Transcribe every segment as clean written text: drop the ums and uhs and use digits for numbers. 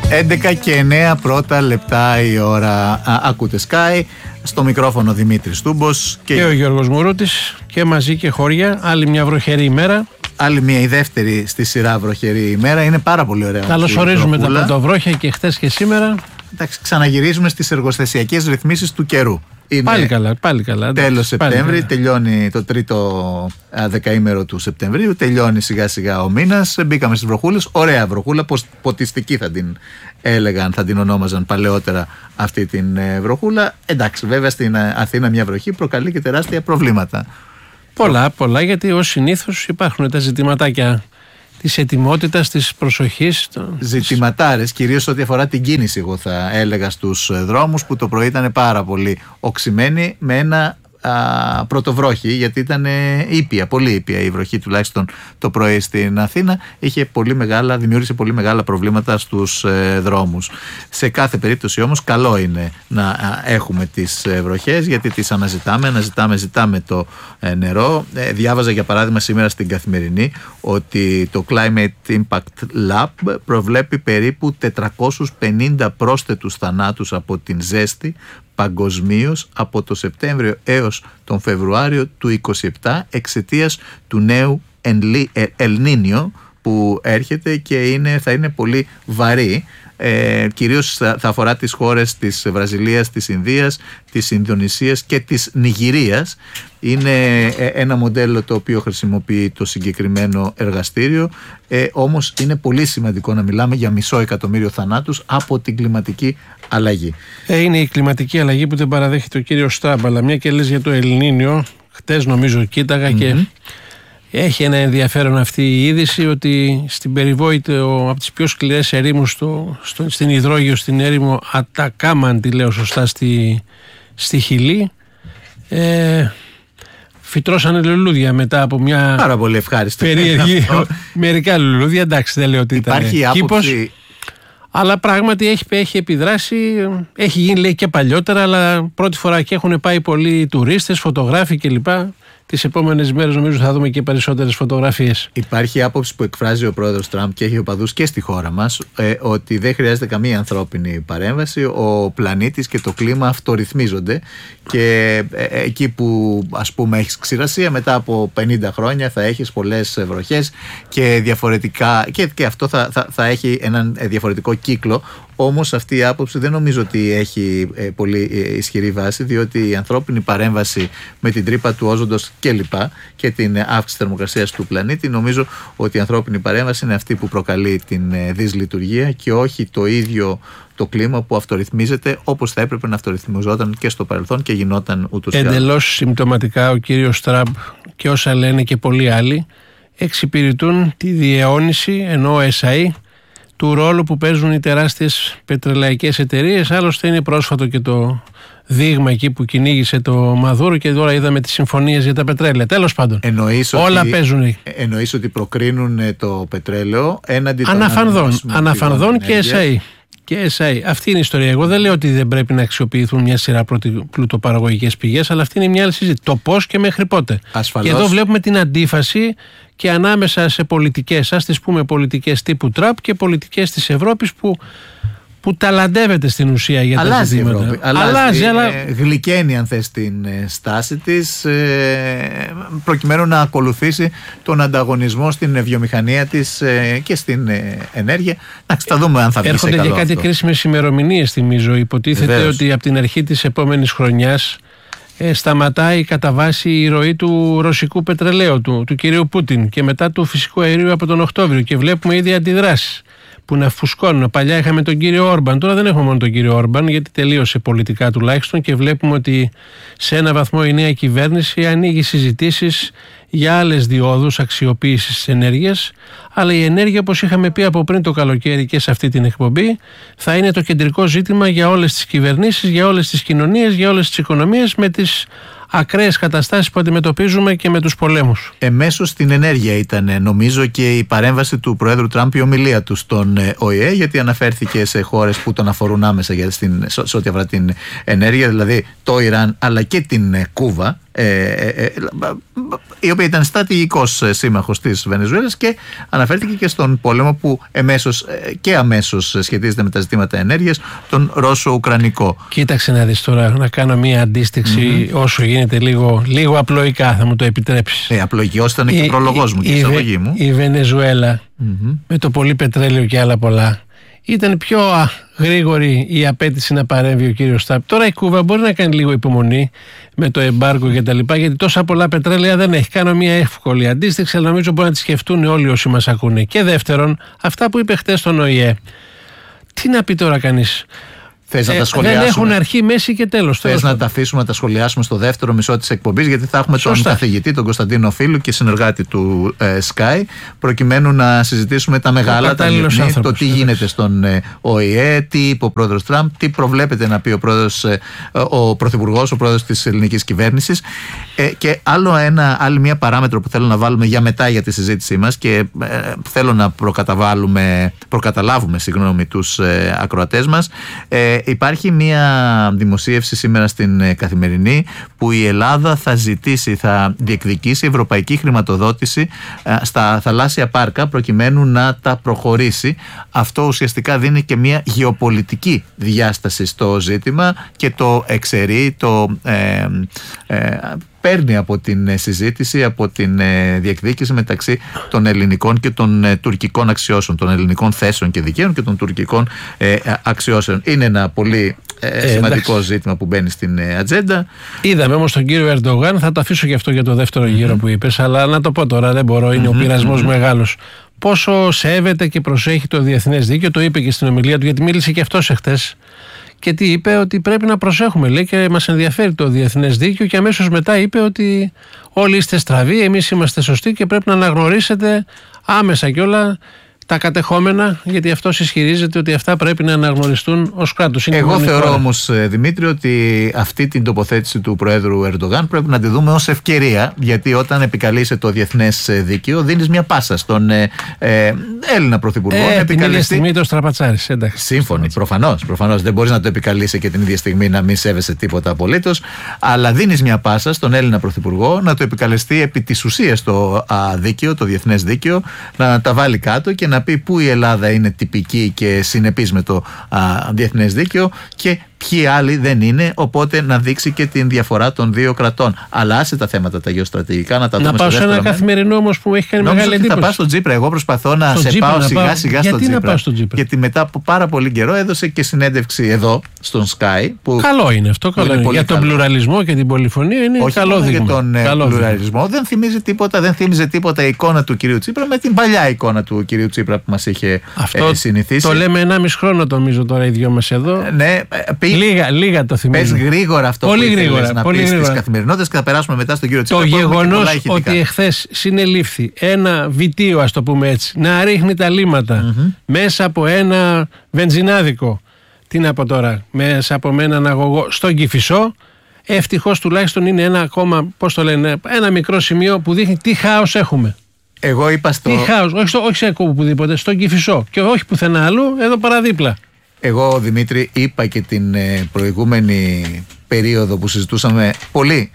11 και 9 πρώτα λεπτά η ώρα. Ακούτε Sky. Στο μικρόφωνο Δημήτρης Τούμπος και ο Γιώργος Μουρούτης, και μαζί και χώρια. Άλλη μια βροχερή ημέρα. Άλλη μια, η δεύτερη στη σειρά βροχερή ημέρα. Είναι πάρα πολύ ωραία. Καλωσορίζουμε τα πρωτοβρόχια και χτες και σήμερα. Εντάξει, ξαναγυρίζουμε στις εργοστασιακές ρυθμίσεις του καιρού. Είναι πάλι καλά. Τέλος Σεπτέμβρη, τελειώνει το τρίτο δεκαήμερο του Σεπτεμβρίου, τελειώνει σιγά σιγά ο μήνας, μπήκαμε στις βροχούλες, ωραία βροχούλα, ποτιστική θα την έλεγαν, θα την ονόμαζαν παλαιότερα αυτή την βροχούλα. Εντάξει, βέβαια στην Αθήνα μια βροχή προκαλεί και τεράστια προβλήματα. Πολλά, γιατί ως συνήθως υπάρχουν τα ζητηματάκια της ετοιμότητας, της προσοχής. Ζητηματάρες, κυρίως ό,τι αφορά την κίνηση, εγώ θα έλεγα, στους δρόμους, που το πρωί ήταν πάρα πολύ οξυμένοι με ένα πρωτοβρόχη, γιατί ήταν ήπια, πολύ ήπια η βροχή, τουλάχιστον το πρωί στην Αθήνα. Δημιούργησε πολύ μεγάλα προβλήματα στους δρόμους. Σε κάθε περίπτωση όμως καλό είναι να έχουμε τις βροχές, γιατί τις ζητάμε το νερό. Διάβαζα για παράδειγμα σήμερα στην Καθημερινή ότι το Climate Impact Lab προβλέπει περίπου 450 πρόσθετους θανάτους από την ζέστη παγκοσμίως από το Σεπτέμβριο έως τον Φεβρουάριο του 2027 εξαιτίας του νέου El Niño που έρχεται και θα είναι πολύ βαρύ. Κυρίως θα αφορά τις χώρες της Βραζιλίας, της Ινδίας, της Ινδονησίας και της Νιγηρίας. Είναι ένα μοντέλο το οποίο χρησιμοποιεί το συγκεκριμένο εργαστήριο, όμως είναι πολύ σημαντικό να μιλάμε για 500.000 θανάτους από την κλιματική αλλαγή. Είναι η κλιματική αλλαγή που δεν παραδέχεται ο κύριος Τραμπ, αλλά μια και λες για το El Niño, χτες νομίζω κοίταγα και έχει ένα ενδιαφέρον αυτή η είδηση ότι στην περιβόητη από τις πιο σκληρές ερήμους στην υδρόγειο, στην έρημο Ατακάμα, αν τη λέω σωστά, στη Χιλή, φυτρώσανε λουλούδια μετά από μια πάρα πολύ ευχάριστη περίεργη μερικά λουλούδια, εντάξει, δεν λέω ότι ήταν κήπος, αλλά πράγματι έχει επιδράσει, έχει γίνει λέει και παλιότερα, αλλά πρώτη φορά και έχουν πάει πολλοί τουρίστες, φωτογράφοι κλπ. Τις επόμενες μέρες νομίζω θα δούμε και περισσότερες φωτογραφίες. Υπάρχει άποψη που εκφράζει ο πρόεδρος Τραμπ και έχει οπαδούς και στη χώρα μας, ότι δεν χρειάζεται καμία ανθρώπινη παρέμβαση. Ο πλανήτης και το κλίμα αυτορυθμίζονται και εκεί που ας πούμε έχεις ξηρασία, μετά από 50 χρόνια θα έχεις πολλές βροχές και διαφορετικά, και αυτό θα έχει έναν διαφορετικό κύκλο. Όμως αυτή η άποψη δεν νομίζω ότι έχει πολύ ισχυρή βάση, διότι η ανθρώπινη παρέμβαση με την τρύπα του όζοντος και την αύξηση θερμοκρασίας του πλανήτη, νομίζω ότι η ανθρώπινη παρέμβαση είναι αυτή που προκαλεί την δυσλειτουργία και όχι το ίδιο το κλίμα που αυτορυθμίζεται όπως θα έπρεπε να αυτορυθμιζόταν και στο παρελθόν και γινόταν ούτως ή άλλως. Εντελώς συμπτωματικά ο κύριος Τραμπ και όσα λένε και πολλοί άλλοι εξυπηρετούν τη διαιώνιση, ενώ ο ΕΣΑΗ, του ρόλου που παίζουν οι τεράστιες πετρελαϊκές εταιρείες. Άλλωστε είναι πρόσφατο και το δείγμα εκεί που κυνήγησε το Μαδούρο και τώρα είδαμε τις συμφωνίες για τα πετρέλαια. Τέλος πάντων, όλα παίζουν. Εννοείς ότι προκρίνουν το πετρέλαιο έναντι των αναφανδών και ΕΣΑΗ. Αυτή είναι η ιστορία. Εγώ δεν λέω ότι δεν πρέπει να αξιοποιηθούν μια σειρά πλουτοπαραγωγικές πηγές, αλλά αυτή είναι μια άλλη συζήτηση. Το πώς και μέχρι πότε. Ασφαλώς. Και εδώ βλέπουμε την αντίφαση και ανάμεσα σε πολιτικές, ας τις πούμε πολιτικές τύπου Τραμπ και πολιτικές της Ευρώπης που ταλαντεύεται στην ουσία για τα ζητήματα. Αλλάζει, αλλά γλυκαίνει αν θες την στάση της, προκειμένου να ακολουθήσει τον ανταγωνισμό στην βιομηχανία της και στην ενέργεια. Θα δούμε αν θα βγει σε καλό. Έρχονται και κάτι κρίσιμες ημερομηνίες, θυμίζω. Υποτίθεται ότι από την αρχή της επόμενης χρονιάς σταματάει κατά βάση η ροή του ρωσικού πετρελαίου του κυρίου Πούτιν και μετά του φυσικού αερίου από τον Οκτώβριο, και βλέπουμε ήδη αντιδράσεις που να φουσκώνουν. Παλιά είχαμε τον κύριο Όρμπαν, τώρα δεν έχουμε μόνο τον κύριο Όρμπαν, γιατί τελείωσε πολιτικά τουλάχιστον, και βλέπουμε ότι σε ένα βαθμό η νέα κυβέρνηση ανοίγει συζητήσεις για άλλες διόδους αξιοποίησης της ενέργειας, αλλά η ενέργεια, όπως είχαμε πει από πριν το καλοκαίρι και σε αυτή την εκπομπή, θα είναι το κεντρικό ζήτημα για όλες τις κυβερνήσεις, για όλες τις κοινωνίες, για όλες τις οικονομίες, με τις ακραίες καταστάσεις που αντιμετωπίζουμε και με τους πολέμους. Εμέσως στην ενέργεια ήταν, νομίζω, και η παρέμβαση του Προέδρου Τραμπ, η ομιλία του στον ΟΗΕ, γιατί αναφέρθηκε σε χώρες που τον αφορούν άμεσα σε ό,τι αφορά την ενέργεια, δηλαδή το Ιράν αλλά και την Κούβα. η οποία ήταν στρατηγικός σύμμαχος της Βενεζουέλας, και αναφέρθηκε και στον πόλεμο που αμέσως σχετίζεται με τα ζητήματα ενέργειας, τον Ρώσο-Ουκρανικό. Κοίταξε να δεις τώρα, να κάνω μία αντίστοιξη όσο γίνεται λίγο απλοϊκά, θα μου το επιτρέψεις. Απλοϊκός ήταν και ο πρόλογος μου και η εισαγωγή μου. Η Βενεζουέλα με το πολύ πετρέλαιο και άλλα πολλά ήταν πιο γρήγορη η απέτηση να παρέμβει ο κύριος Στάπ. Τώρα η Κούβα μπορεί να κάνει λίγο υπομονή με το εμπάργκο και τα λοιπά, γιατί τόσα πολλά πετρέλαια δεν έχει. Κάνω μια εύκολη αντίστοιξη, αλλά νομίζω μπορεί να τη σκεφτούν όλοι όσοι μας ακούνε. Και δεύτερον, αυτά που είπε χτες στον ΟΗΕ, τι να πει τώρα κανείς. Θες να τα σχολιάσουμε? Δεν έχουν αρχή, μέση και τέλος. Θες να τα αφήσουμε να τα σχολιάσουμε στο δεύτερο μισό της εκπομπής, γιατί θα έχουμε τον καθηγητή, τον Κωνσταντίνο Φίλου και συνεργάτη του Sky, προκειμένου να συζητήσουμε τα μεγάλα, το τι γίνεται στον ΟΗΕ, τι είπε ο πρόεδρος Τραμπ, τι προβλέπεται να πει ο πρωθυπουργός, ο πρόεδρος της ελληνικής κυβέρνησης. Και άλλη μια παράμετρο που θέλω να βάλουμε για μετά για τη συζήτησή μας, και θέλω να προκαταλάβουμε τους ακροατές μας. Υπάρχει μια δημοσίευση σήμερα στην Καθημερινή που η Ελλάδα θα διεκδικήσει ευρωπαϊκή χρηματοδότηση στα θαλάσσια πάρκα προκειμένου να τα προχωρήσει. Αυτό ουσιαστικά δίνει και μια γεωπολιτική διάσταση στο ζήτημα και το εξαιρεί, παίρνει από την συζήτηση, από την διεκδίκηση μεταξύ των ελληνικών και των τουρκικών αξιώσεων, των ελληνικών θέσεων και δικαίων και των τουρκικών αξιώσεων. Είναι ένα πολύ σημαντικό ζήτημα που μπαίνει στην ατζέντα. Είδαμε όμως τον κύριο Ερντογάν, θα το αφήσω και αυτό για το δεύτερο γύρο που είπες, αλλά να το πω τώρα, δεν μπορώ, είναι ο πειρασμός μεγάλος. Πόσο σέβεται και προσέχει το διεθνές δίκαιο, το είπε και στην ομιλία του, γιατί μίλησε και αυτός εχθές. Και τι είπε, ότι πρέπει να προσέχουμε, λέει, και μας ενδιαφέρει το διεθνές δίκαιο, και αμέσως μετά είπε ότι όλοι είστε στραβοί, εμείς είμαστε σωστοί και πρέπει να αναγνωρίσετε άμεσα κιόλα τα κατεχόμενα, γιατί αυτός ισχυρίζεται ότι αυτά πρέπει να αναγνωριστούν ως κράτος. Εγώ θεωρώ όμως, Δημήτρη, ότι αυτή την τοποθέτηση του Προέδρου Ερντογάν πρέπει να τη δούμε ως ευκαιρία, γιατί όταν επικαλείσαι το διεθνές δίκαιο, δίνεις μια πάσα στον Έλληνα Πρωθυπουργό να επικαλεστεί. Την ίδια στιγμή το στραπατσάρεις, εντάξει. Σύμφωνοι, προφανώς. Δεν μπορείς να το επικαλείσαι και την ίδια στιγμή να μην σέβεσαι τίποτα απολύτως, αλλά δίνεις μια πάσα στον Έλληνα Πρωθυπουργό να το επικαλεστεί επί της ουσίας το δίκαιο, το διεθνές δίκαιο, να τα βάλει κάτω και να πει πού η Ελλάδα είναι τυπική και συνεπής με το διεθνές δίκαιο και ποιοι άλλοι δεν είναι, οπότε να δείξει και την διαφορά των δύο κρατών. Αλλά άσε τα θέματα τα γεωστρατηγικά να τα δούμε στο δεύτερο. Να πάω σε ένα καθημερινό όμως που έχει κάνει μεγάλη εντύπωση. Θα πάω στον Τσίπρα. Εγώ προσπαθώ να σε πάω σιγά σιγά στον Τσίπρα. Γιατί μετά από πάρα πολύ καιρό έδωσε και συνέντευξη εδώ στον Sky. Καλό είναι αυτό. Για τον πλουραλισμό και την πολυφωνία είναι καλό δείγμα. Για τον πλουραλισμό δεν θύμιζε τίποτα η εικόνα του κυρίου Τσίπρα με την παλιά εικόνα του κυρίου Τσίπρα που μας είχε συνηθίσει. Το λέμε 1,5 χρόνο νομίζω τώρα οι δυο μας εδώ. Ναι, Λίγα το θυμίζω. Πες γρήγορα αυτό πολύ που ήθελες να πεις στις καθημερινότητες και θα περάσουμε μετά στον κύριο Τσίπρα. Το γεγονός ότι εχθές συνελήφθη ένα βιτίο, ας το πούμε έτσι, να ρίχνει τα λίμματα μέσα από ένα βενζινάδικο, τι να πω τώρα, μέσα από έναν αγωγό στον Κηφισό, ευτυχώς τουλάχιστον είναι ένα ακόμα, πώς το λένε, ένα μικρό σημείο που δείχνει τι χάος έχουμε. Εγώ είπα στο... Τι χάος, όχι σε οπουδήποτε, στον Κηφισό και όχι πουθενά αλλού, εδώ παραδίπλα. Εγώ, Δημήτρη, είπα και την προηγούμενη περίοδο που συζητούσαμε πολύ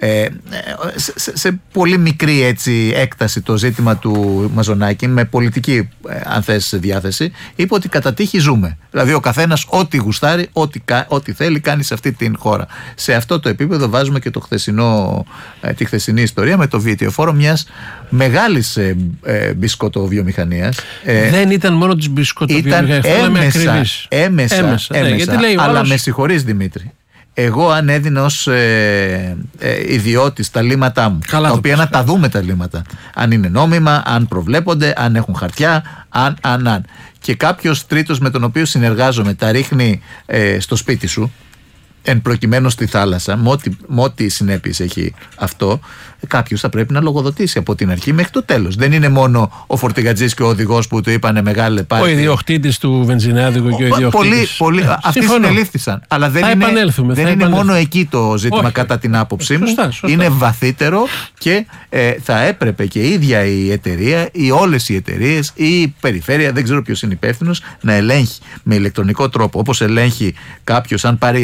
σε πολύ μικρή έτσι έκταση το ζήτημα του Μαζονάκη, με πολιτική αν θες διάθεση, είπε ότι κατά τύχη ζούμε. Δηλαδή ο καθένας ό,τι γουστάρει, ό,τι θέλει κάνει σε αυτή την χώρα. Σε αυτό το επίπεδο βάζουμε και τη χθεσινή ιστορία με το βιετιοφόρο μιας μεγάλης μπισκοτοβιομηχανίας. Δεν ήταν μόνο της μπισκοτοβιομηχανίας, έμεσα, αλλά με συγχωρείς, Δημήτρη. Εγώ αν έδινα ως ιδιώτης τα λύματά μου, τα οποία να τα δούμε τα λύματα, αν είναι νόμιμα, αν προβλέπονται, αν έχουν χαρτιά, αν. Και κάποιος τρίτος με τον οποίο συνεργάζομαι τα ρίχνει στο σπίτι σου, εν προκειμένου στη θάλασσα, με ό,τι συνέπειες έχει αυτό, κάποιος θα πρέπει να λογοδοτήσει από την αρχή μέχρι το τέλος. Δεν είναι μόνο ο φορτηγατζής και ο οδηγός που του είπανε μεγάλε πάρτι. Ο ιδιοκτήτης του βενζινάδικου και ο ιδιοκτήτης. Αυτοί συνελήφθησαν. Αλλά δεν είναι μόνο εκεί το ζήτημα. Όχι, κατά την άποψή μου. Σωστά. Είναι βαθύτερο και θα έπρεπε και η ίδια η εταιρεία ή όλες οι εταιρείες ή η περιφέρεια, δεν ξέρω ποιος είναι υπεύθυνος, να ελέγχει με ηλεκτρονικό τρόπο. Όπως ελέγχει κάποιος αν πάρει ένα κουτάκι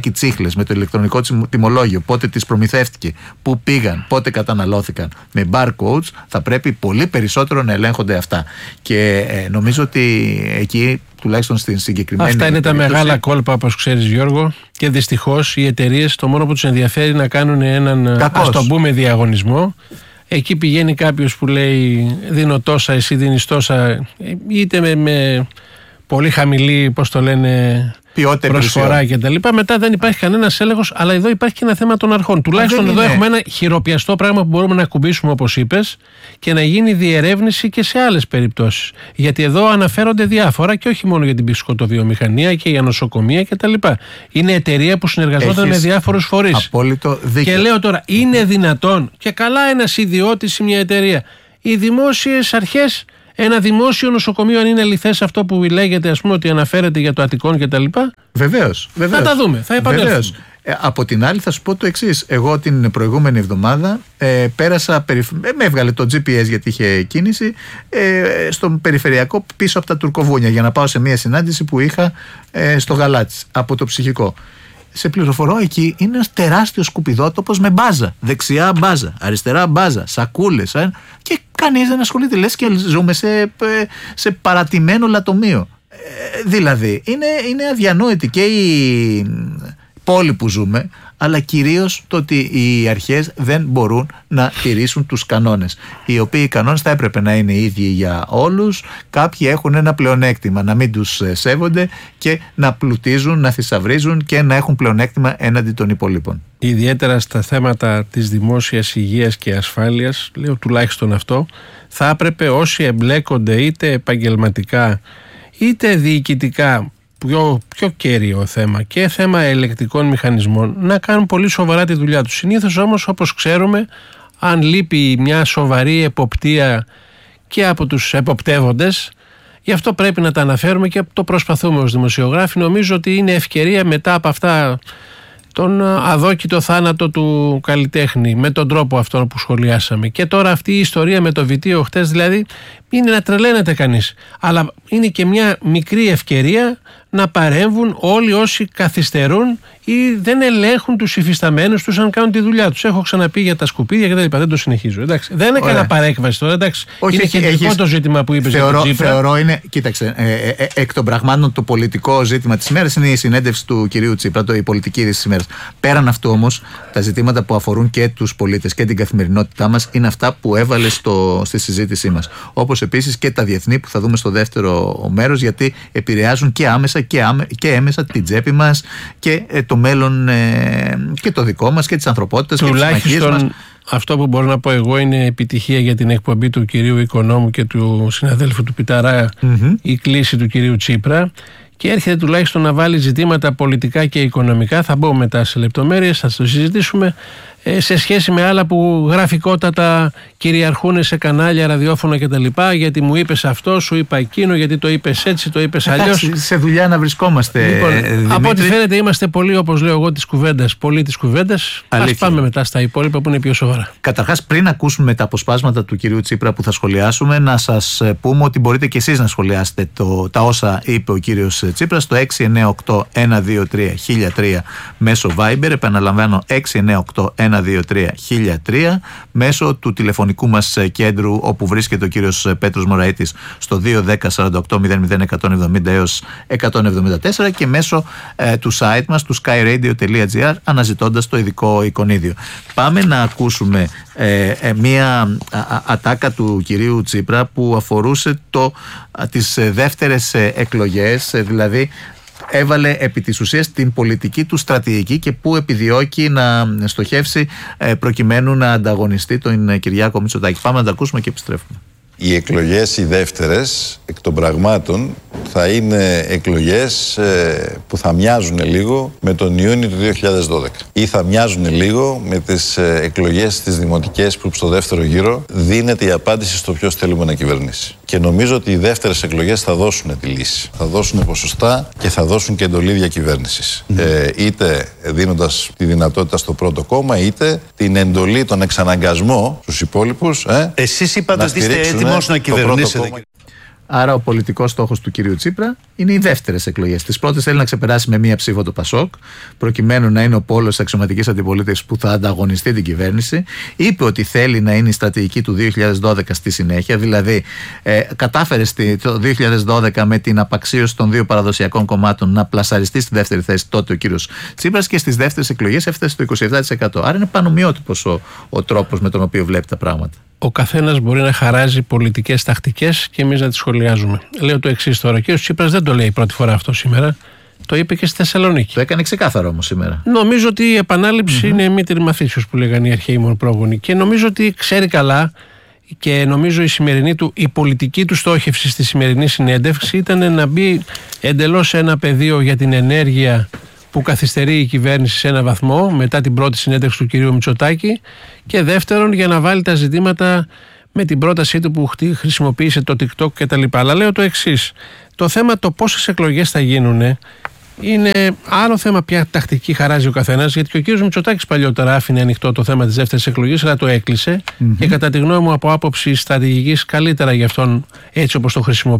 οι τσίχλες με το ηλεκτρονικό τιμολόγιο, πότε τις προμηθεύτηκε, πού πήγαν, πότε καταναλώθηκαν με barcodes, θα πρέπει πολύ περισσότερο να ελέγχονται αυτά. Και νομίζω ότι εκεί, τουλάχιστον στην συγκεκριμένη. Αυτά είναι τα μεγάλα κόλπα, όπως ξέρεις, Γιώργο. Και δυστυχώς οι εταιρείες το μόνο που τους ενδιαφέρει να κάνουν έναν, ας το πούμε, διαγωνισμό. Εκεί πηγαίνει κάποιος που λέει δίνω τόσα, εσύ δίνεις τόσα, είτε με πολύ χαμηλή, πώς το λένε, προσφορά κτλ. Μετά δεν υπάρχει κανένας έλεγχος, αλλά εδώ υπάρχει και ένα θέμα των αρχών. Τουλάχιστον εδώ έχουμε ένα χειροπιαστό πράγμα που μπορούμε να ακουμπήσουμε, όπως είπες, και να γίνει διερεύνηση και σε άλλες περιπτώσεις. Γιατί εδώ αναφέρονται διάφορα και όχι μόνο για την πισκοτοβιομηχανία και για νοσοκομεία κτλ. Είναι εταιρεία που συνεργαζόταν με διάφορους φορείς. Απόλυτο δίκιο. Και λέω τώρα, είναι δυνατόν, και καλά ένας ιδιώτης ή μια εταιρεία, οι δημόσιες αρχές, ένα δημόσιο νοσοκομείο, αν είναι αληθές αυτό που λέγεται, ας πούμε, ότι αναφέρεται για το Αττικόν κτλ. Βεβαίως. Θα τα δούμε, θα επανέλθουμε. Από την άλλη θα σου πω το εξής. Εγώ την προηγούμενη εβδομάδα πέρασα, με έβγαλε το GPS γιατί είχε κίνηση, στον περιφερειακό πίσω από τα Τουρκοβούνια για να πάω σε μια συνάντηση που είχα στο Γαλάτσι από το ψυχικό. Σε πληροφορώ, εκεί είναι ένας τεράστιος σκουπιδότοπος με μπάζα. Δεξιά μπάζα, αριστερά μπάζα, σακούλες. Και κανείς δεν ασχολείται. Λες και ζούμε σε παρατημένο λατομείο. Δηλαδή, είναι αδιανόητη και η πόλη που ζούμε, αλλά κυρίως το ότι οι αρχές δεν μπορούν να τηρήσουν τους κανόνες. Οι οποίοι κανόνες θα έπρεπε να είναι ίδιοι για όλους. Κάποιοι έχουν ένα πλεονέκτημα να μην τους σέβονται και να πλουτίζουν, να θησαυρίζουν και να έχουν πλεονέκτημα έναντι των υπολείπων. Ιδιαίτερα στα θέματα της δημόσιας υγείας και ασφάλειας, λέω τουλάχιστον αυτό, θα έπρεπε όσοι εμπλέκονται είτε επαγγελματικά είτε διοικητικά, πιο κέριο θέμα και θέμα ελεκτικών μηχανισμών, να κάνουν πολύ σοβαρά τη δουλειά τους. Συνήθως όμως, όπως ξέρουμε, αν λείπει μια σοβαρή εποπτεία και από τους εποπτεύοντες, γι' αυτό πρέπει να τα αναφέρουμε και το προσπαθούμε ως δημοσιογράφοι. Νομίζω ότι είναι ευκαιρία μετά από αυτά, τον αδόκητο θάνατο του καλλιτέχνη, με τον τρόπο αυτόν που σχολιάσαμε, και τώρα αυτή η ιστορία με το Βιτίο χτες, δηλαδή είναι να τρελαίνεται κανείς, αλλά είναι και μια μικρή ευκαιρία να παρέμβουν όλοι όσοι καθυστερούν ή δεν ελέγχουν τους υφισταμένους τους αν κάνουν τη δουλειά τους. Έχω ξαναπεί για τα σκουπίδια και τα λοιπά, δεν το συνεχίζω. Εντάξει. Δεν έκανα παρέκβαση τώρα, εντάξει. Όχι, είναι κεντρικό το ζήτημα που είπες για τον Τσίπρα. Θεωρώ είναι, κοίταξε, εκ των πραγμάτων το πολιτικό ζήτημα της ημέρας είναι η συνέντευξη του κυρίου Τσίπρα, η πολιτική είδηση της ημέρας. Πέραν αυτού όμως, τα ζητήματα που αφορούν και τους πολίτες και την καθημερινότητά μας είναι αυτά που έβαλε στη συζήτησή μας. Όπως επίσης και τα διεθνή που θα δούμε στο δεύτερο μέρος, γιατί επηρεάζουν και άμεσα και έμεσα την τσέπη μας και το μέλλον και το δικό μας και της ανθρωπότητας και της συμμαχίας μας. Αυτό που μπορώ να πω εγώ είναι επιτυχία για την εκπομπή του κυρίου Οικονόμου και του συναδέλφου του Πιταρά, η κλίση του κυρίου Τσίπρα, και έρχεται τουλάχιστον να βάλει ζητήματα πολιτικά και οικονομικά. Θα μπω μετά σε λεπτομέρειες, θα το συζητήσουμε, σε σχέση με άλλα που γραφικότατα κυριαρχούν σε κανάλια, ραδιόφωνα κτλ. Γιατί μου είπες αυτό, σου είπα εκείνο, γιατί το είπες έτσι, το είπες αλλιώς. Σε δουλειά να βρισκόμαστε. Λοιπόν, από ό,τι φαίνεται είμαστε πολύ, όπως λέω εγώ, της κουβέντας. Πολύ της κουβέντας. Ας πάμε μετά στα υπόλοιπα που είναι πιο σοβαρά. Καταρχάς, πριν ακούσουμε τα αποσπάσματα του κυρίου Τσίπρα που θα σχολιάσουμε, να σας πούμε ότι μπορείτε και εσείς να σχολιάσετε τα όσα είπε ο κύριος Τσίπρας στο 698-123-1003 μέσω Viber. Επαναλαμβάνω, 698-123-1003 μέσω του τηλεφωνικού μας κέντρου, όπου βρίσκεται ο κύριος Πέτρος Μωραΐτης, στο 210-48-00-170 έως 174, και μέσω του site μας, του skyradio.gr, αναζητώντας το ειδικό εικονίδιο. Πάμε να ακούσουμε μία ατάκα του κυρίου Τσίπρα που αφορούσε τις δεύτερες εκλογές, δηλαδή έβαλε επί της ουσίας την πολιτική του στρατηγική και που επιδιώκει να στοχεύσει προκειμένου να ανταγωνιστεί τον Κυριάκο Μητσοτάκη. Πάμε να τα ακούσουμε και επιστρέφουμε. Οι εκλογές οι δεύτερες εκ των πραγμάτων θα είναι εκλογές που θα μοιάζουν λίγο με τον Ιούνιο του 2012 ή θα μοιάζουν λίγο με τις εκλογές τις δημοτικές που στο δεύτερο γύρο δίνεται η απάντηση στο ποιος θέλουμε να κυβερνήσει. Και νομίζω ότι οι δεύτερες εκλογές θα δώσουν τη λύση. Θα δώσουν ποσοστά και θα δώσουν και εντολή διακυβέρνησης. Είτε δίνοντας τη δυνατότητα στο πρώτο κόμμα, είτε την εντολή, τον εξαναγκασμό στους υπόλοιπους. Εσείς είπατε ότι είστε έτοιμος να κυβερνήσετε. Άρα ο πολιτικός στόχος του κυρίου Τσίπρα είναι οι δεύτερες εκλογές. Τις πρώτες θέλει να ξεπεράσει με μία ψήφο το ΠΑΣΟΚ, προκειμένου να είναι ο πόλος της αξιωματικής αντιπολίτευσης που θα ανταγωνιστεί την κυβέρνηση. Είπε ότι θέλει να είναι η στρατηγική του 2012 στη συνέχεια, δηλαδή κατάφερε το 2012 με την απαξίωση των δύο παραδοσιακών κομμάτων να πλασαριστεί στη δεύτερη θέση τότε ο κύριος Τσίπρας και στις δεύτερες εκλογές έφτασε στο 27%. Άρα είναι πανομοιότυπος ο τρόπος με τον οποίο βλέπει τα πράγματα. Ο καθένας μπορεί να χαράζει πολιτικές τακτικές και εμείς να τις σχολιάζουμε. Λέω το εξής τώρα. Ο κ. Τσίπρας δεν το λέει πρώτη φορά αυτό σήμερα. Το είπε και στη Θεσσαλονίκη. Το έκανε ξεκάθαρο όμως σήμερα. Νομίζω ότι η επανάληψη είναι μήτρη μαθήσεως που λέγανε οι αρχαίοι μου πρόγονοι. Και νομίζω ότι ξέρει καλά και νομίζω η πολιτική του στόχευση στη σημερινή συνέντευξη ήταν να μπει εντελώς σε ένα πεδίο για την ενέργεια που καθυστερεί η κυβέρνηση σε ένα βαθμό μετά την πρώτη συνέντευξη του κυρίου Μητσοτάκη και δεύτερον για να βάλει τα ζητήματα με την πρότασή του που χρησιμοποίησε το TikTok κτλ. Αλλά λέω το εξής, το θέμα το πόσες εκλογές θα γίνουν είναι άλλο θέμα ποια τακτική χαράζει ο καθένας, γιατί και ο κύριος Μητσοτάκης παλιότερα άφηνε ανοιχτό το θέμα της δεύτερης εκλογής, αλλά το έκλεισε και κατά τη γνώμη μου από άποψη στρατηγικής καλύτερα για αυτόν έτσι όπως το χρησιμοποιεί.